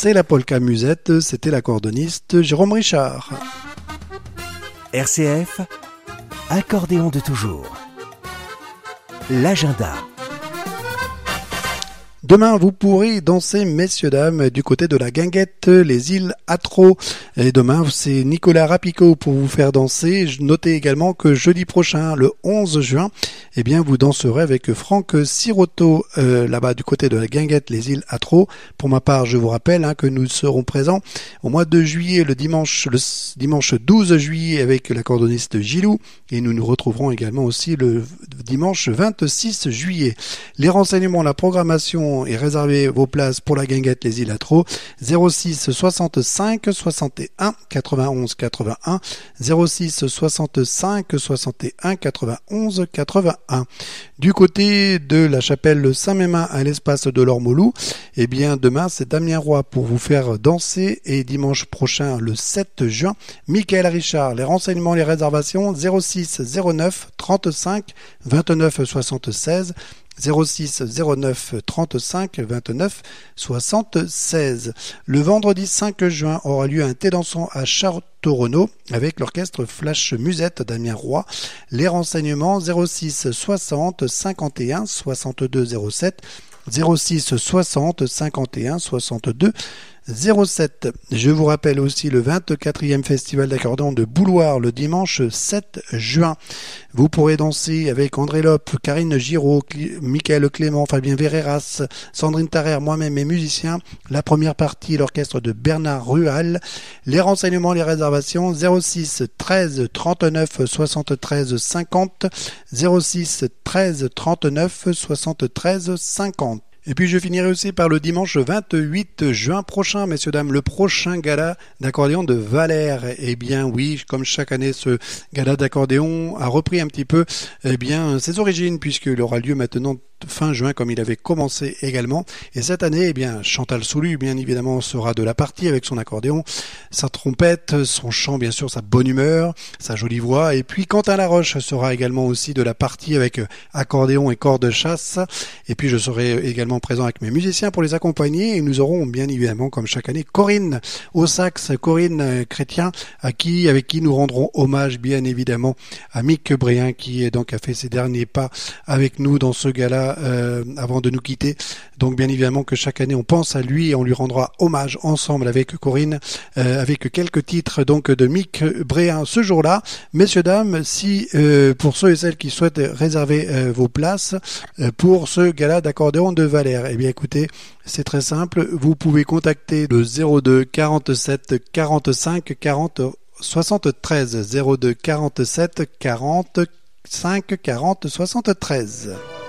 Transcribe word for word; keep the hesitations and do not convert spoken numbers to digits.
c'est la polka musette, c'était l'accordoniste Jérôme Richard. R C F, accordéon de toujours. L'agenda. Demain, vous pourrez danser, messieurs, dames, du côté de la Guinguette, les îles Atro. Et demain, c'est Nicolas Rapico pour vous faire danser. Notez également que jeudi prochain, le onze juin, eh bien, vous danserez avec Franck Sirotto, euh, là-bas, du côté de la Guinguette, les îles Atro. Pour ma part, je vous rappelle hein, que nous serons présents au mois de juillet, le dimanche, le dimanche douze juillet, avec l'accordoniste Gilou. Et nous nous retrouverons également aussi le dimanche vingt-six juillet. Les renseignements, la programmation et réservez vos places pour la Guinguette les îles Atro zéro six soixante-cinq soixante et un quatre-vingt-onze quatre-vingt-un zéro six soixante-cinq soixante et un quatre-vingt-onze quatre-vingt-un. Du côté de la chapelle Saint-Mémin à l'espace de l'Ormolou, eh bien demain c'est Damien Roy pour vous faire danser et dimanche prochain le sept juin, Michael Richard. Les renseignements, les réservations zéro six zéro neuf trente-cinq vingt-neuf soixante-seize zéro six zéro neuf trente-cinq vingt-neuf soixante-seize. Le vendredi cinq juin aura lieu un thé dansant à Château-Renaud avec l'orchestre Flash Musette Damien Roy. Les renseignements zéro six soixante cinquante et un soixante-deux zéro sept zéro six soixante cinquante et un soixante-deux zéro sept. Je vous rappelle aussi le vingt-quatrième festival d'accordéon de Bouloir le dimanche sept juin. Vous pourrez danser avec André Lope, Karine Giraud, Cl- Michael Clément, Fabien Verreras, Sandrine Tarrer, moi-même et musiciens. La première partie, l'orchestre de Bernard Rual. Les renseignements, les réservations zéro six treize trente-neuf soixante-treize cinquante zéro six treize trente-neuf soixante-treize cinquante. Et puis je finirai aussi par le dimanche vingt-huit juin prochain, messieurs dames, le prochain gala d'accordéon de Valère. Eh bien oui, comme chaque année, ce gala d'accordéon a repris un petit peu eh bien ses origines, puisqu'il aura lieu maintenant fin juin comme il avait commencé également. Et cette année, eh bien Chantal Soulu, bien évidemment, sera de la partie avec son accordéon, sa trompette, son chant, bien sûr, sa bonne humeur, sa jolie voix. Et puis Quentin Laroche sera également aussi de la partie avec accordéon et corps de chasse. Et puis je serai également présent avec mes musiciens pour les accompagner. Et nous aurons bien évidemment, comme chaque année, Corinne au sax, Corinne Chrétien, à qui, avec qui nous rendrons hommage, bien évidemment, à Mick Bréhin, qui donc a fait ses derniers pas avec nous dans ce gala Euh, avant de nous quitter. Donc bien évidemment que chaque année on pense à lui et on lui rendra hommage ensemble avec Corinne, euh, avec quelques titres donc de Mick Bréhin ce jour-là. Messieurs, dames, si euh, pour ceux et celles qui souhaitent réserver euh, vos places euh, pour ce gala d'accordéon de Valère, eh bien écoutez, c'est très simple, vous pouvez contacter le zéro deux quarante-sept quarante-cinq quarante soixante-treize zéro deux quarante-sept quarante-cinq quarante soixante-treize.